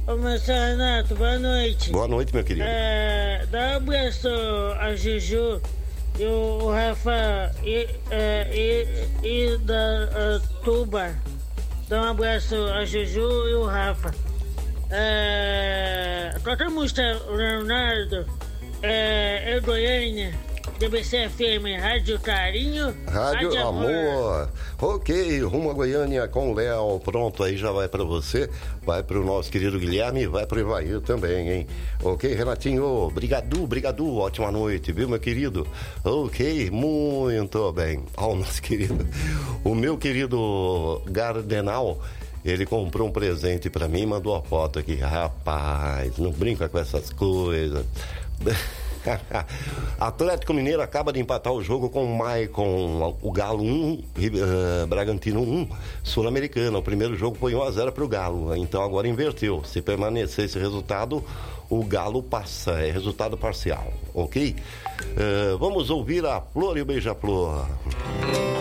Ô, Marcelo Renato, boa noite. Boa noite, meu querido. Dá um abraço a Juju e o Rafa e da Tuba. Dá um abraço a Juju e o Rafa. Toca a música, Leonardo, é Goiânia, DBC FM, Rádio Carinho, Rádio Amor. Ok, rumo a Goiânia com o Léo. Pronto, aí já vai pra você, vai pro nosso querido Guilherme e vai pro Ivair também, hein? Ok, Renatinho, brigadu, ótima noite, viu, meu querido? Ok, muito bem. Ó, nosso querido, o meu querido Gardenal, ele comprou um presente pra mim e mandou a foto aqui. Rapaz, não brinca com essas coisas. Atlético Mineiro acaba de empatar o jogo com o Maicon, o Galo 1, Bragantino 1, Sul-Americana. O primeiro jogo foi 1-0 pro Galo, então agora inverteu. Se permanecer esse resultado, o Galo passa, é resultado parcial, ok? Vamos ouvir a Flor e o Beija-Flor.